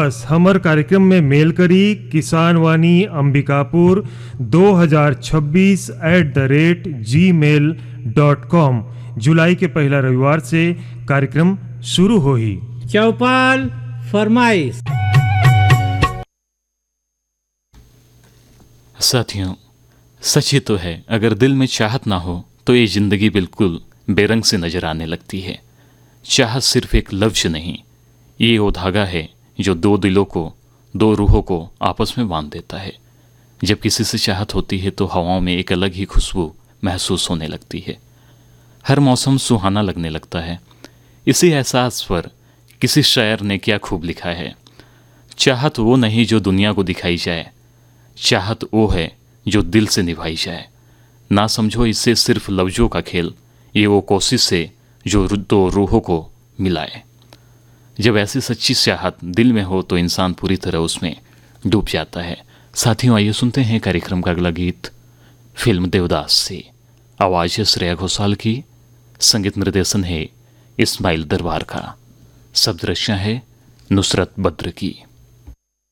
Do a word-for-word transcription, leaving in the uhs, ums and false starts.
बस हमर कार्यक्रम में मेल करी किसान वाणी अंबिकापुर दो हज़ार छब्बीस at the rate ji mail dot com. जुलाई के पहला रविवार से कार्यक्रम शुरू हो ही। चौपाल फरमाइश। साथियों, सच ही तो है, अगर दिल में चाहत ना हो तो ये जिंदगी बिल्कुल बेरंग से नजर आने लगती है। चाहत सिर्फ एक लफ्ज नहीं, ये वो धागा है जो दो दिलों को, दो रूहों को आपस में बांध देता है। जब किसी से चाहत होती है तो हवाओं में एक अलग ही खुशबू महसूस होने लगती है। हर मौसम सुहाना लगने लगता है। इसी एहसास पर किसी शायर ने क्या खूब लिखा है, चाहत वो नहीं जो दुनिया को दिखाई जाए, चाहत वो है जो दिल से निभाई जाए। ना समझो इसे सिर्फ लफ्जों का खेल, ये वो कोशिश है जो दो रूहों को मिलाए। जब ऐसी सच्ची चाहत दिल में हो तो इंसान पूरी तरह उसमें डूब जाता है। साथियों, आइए सुनते हैं कार्यक्रम का अगला गीत फिल्म देवदास से। आवाज़ है श्रेया घोषाल की, संगीत निर्देशन है इस्माइल दरबार का, शब्द रचना है नुसरत बद्र की।